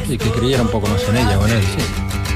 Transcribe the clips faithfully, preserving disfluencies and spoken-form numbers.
Y que creyera un poco más en ella, con él, sí.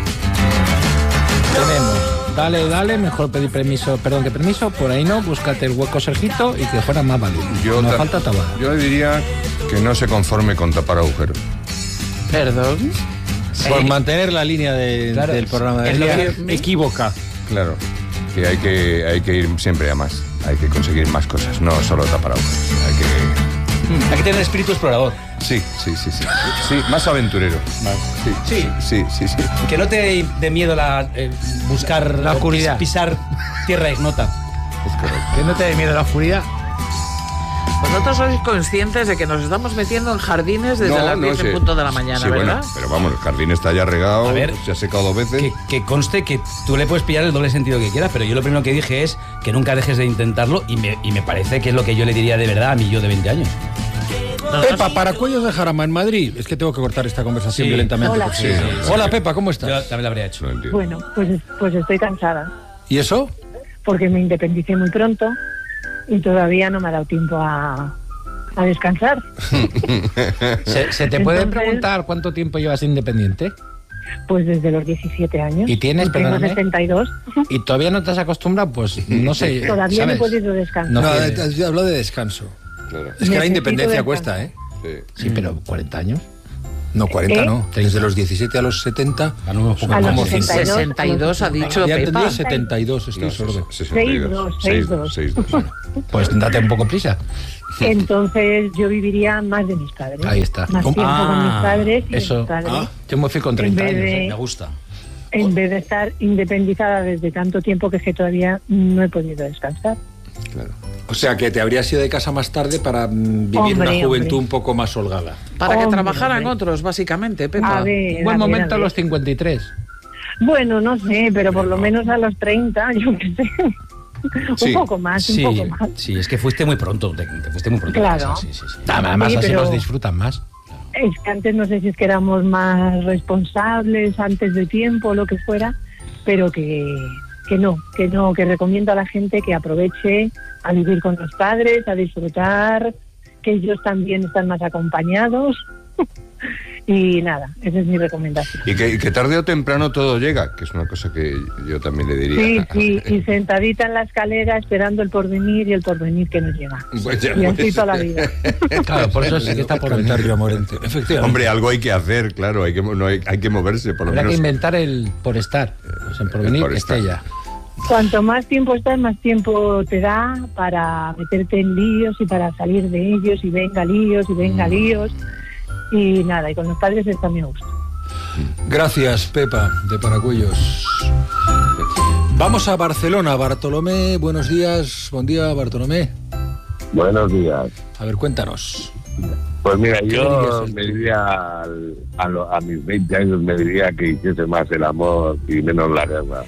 Tenemos, dale, dale, mejor pedir permiso, perdón, que permiso, por ahí no, búscate el hueco, Sergito, y que fuera más válido. Yo no ta- falta tabar. Yo le diría que no se conforme con tapar agujeros. Perdón. Por Eh, mantener la línea de, claro, del programa de es lo día que- equívoca. Claro, que hay que hay que ir siempre a más. Hay que conseguir más cosas, no solo tapar agujeros. Hay que... Hay que tener espíritu explorador. Sí, sí, sí, sí. Sí, más aventurero. Más. Sí, Sí. sí, sí, sí. Que no te dé miedo la, eh, buscar La oscuridad. pis- pisar tierra ignota. Es correcto. Que no te dé miedo la oscuridad. Vosotros sois conscientes de que nos estamos metiendo en jardines desde No, las no diez en sé. punto de la mañana, Sí, ¿verdad? bueno, pero vamos, el jardín está ya regado, A ver, se ha secado dos veces. Que, que conste que tú le puedes pillar el doble sentido que quieras, pero yo lo primero que dije es que nunca dejes de intentarlo y me, y me parece que es lo que yo le diría de verdad a mi yo de veinte años. Pepa, para Cuellos de Jarama en Madrid. Es que tengo que cortar esta conversación Sí. violentamente. Hola. por Sí, si- sí, sí. Hola, Pepa, ¿cómo estás? Yo también lo habría hecho. No entiendo. Bueno, pues, pues estoy cansada, ¿Y eso? porque me independicé muy pronto y todavía no me ha dado tiempo a, a descansar. ¿Se, se te puede Entonces- preguntar cuánto tiempo llevas independiente? Pues desde los diecisiete años. ¿Y tienes, Y tengo perdóname? sesenta y dos. ¿Y todavía no te has acostumbrado? Pues no sé. Todavía no he ¿sabes? podido descansar. No No, quiere. yo hablo de descanso. Claro. Es que la Necesito independencia descanso. cuesta, ¿eh? Sí. Sí, pero cuarenta años. No, cuarenta ¿Eh? no. Desde los diecisiete a los setenta. Ganó un poco A los más. sesenta y dos. sesenta y dos ha dicho Ya Pepa. entendí setenta y dos, estoy No, sordo. sesenta y dos. seis dos, seis dos. Pues date un poco prisa. Entonces yo viviría más de mis padres. Ahí está. Más ¿Cómo? tiempo con mis Ah, padres y de eso. mis padres. Ah. Yo me fui con treinta En vez años. de- Me gusta. En vez de estar independizada desde tanto tiempo que es que todavía no he podido descansar. Claro. O sea, que te habrías ido de casa más tarde para mm, vivir Hombre, una juventud hombre. un poco más holgada. Para que Hombre, trabajaran hombre. otros, básicamente, Pepa. A ver, Un buen a ver, momento a a ver. los cincuenta y tres. Bueno, no sé, pero por lo menos a los treinta, yo qué sé. Sí, un poco más, Sí, un poco más. sí, es que fuiste muy pronto. Te, te fuiste muy pronto. de Claro. casa, Sí, sí, sí. Además, Sí, así pero- los disfrutan más. Es que antes no sé si es que éramos más responsables antes de tiempo o lo que fuera, pero que, que no, que no, que recomiendo a la gente que aproveche a vivir con los padres, a disfrutar, que ellos también están más acompañados. Y nada, esa es mi recomendación. Y que, y que tarde o temprano todo llega, que es una cosa que yo también le diría. Sí, sí, y sentadita en la escalera esperando el porvenir y el porvenir que nos llega. Pues ya, Y así pues. toda la vida. Claro, por eso sí que está por Cantar venir. Río Morente. Efectivamente. Hombre, algo hay que hacer, claro, hay que, mo- no hay, hay que moverse, por lo Habrá que menos. inventar el por estar. Pues en por venir por que esté estar. ya. Cuanto más tiempo estás, más tiempo te da para meterte en líos y para salir de ellos, y venga líos, y venga Mm. líos. Y nada, y con los padres está mi gusto. Gracias, Pepa, de Paracuellos. Vamos a Barcelona. Bartolomé, buenos días. Buen día, Bartolomé. Buenos días. A ver, cuéntanos. Pues mira, ¿Qué le yo dirías me tú? diría al- a, lo- a mis veinte años me diría que hiciese más el amor y menos la guerra.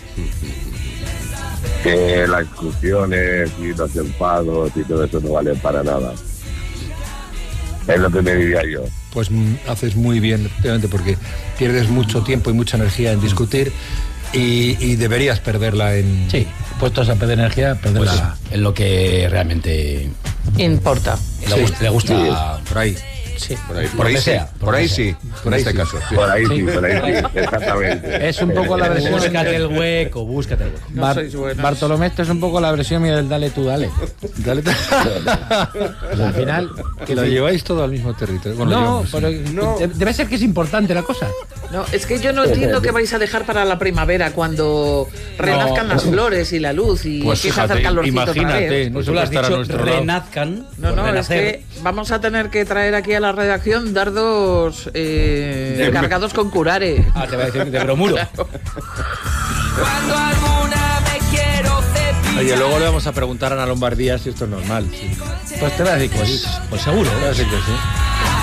Que las discusiones y los enfados y todo eso no valen para nada. Es lo que me diría yo. Pues mm, haces muy bien, efectivamente, porque pierdes mucho tiempo y mucha energía en discutir y, y deberías perderla en... Sí, puestos a perder energía, perder Pues la... es lo que realmente Importa. le, Sí. gusta, le gusta. Por ahí. Sí, Por ahí, por por ahí donde sí, sea. por ahí donde sí, sea. en este caso. sí. Por ahí sí, Sí. por ahí sí, exactamente. Es un poco la versión... Búscate el hueco, búscate el hueco. No Bar- sois buenos. Bartolomé, esto es un poco la versión mía del dale tú, dale. Dale. Pues al final... Que lo lleváis todo al mismo territorio. Bueno, lo No, llevamos, pero sí. No. de- debe ser que es importante la cosa. No, es que yo no entiendo qué vais a dejar para la primavera cuando renazcan las flores y la luz y Pues empieza a hacer fíjate, calorcito otra imagínate, vez. no Pues se tú lo puede has estar a dicho, nuestro lado. renazcan. No, pues no, es renacer. que vamos a tener que traer aquí a la redacción dardos eh, cargados con curare. Ah, te va a decir de bromuro. Cuando alguna me quiero cepillar. Oye, luego le vamos a preguntar a Ana Lombardía si esto es normal. Sí. Pues te voy a decir que sí. Pues seguro. Ya sé que sí.